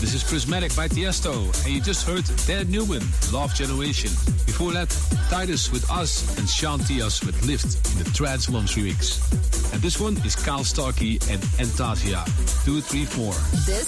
This is Prismatic by Tiesto, and you just heard Dan Newman, Love Generation. Before that, Titus with Us and Sean Tias with Lift in the Trance Moms remix. And this one is Kyle Starkey and Entasia, 234. This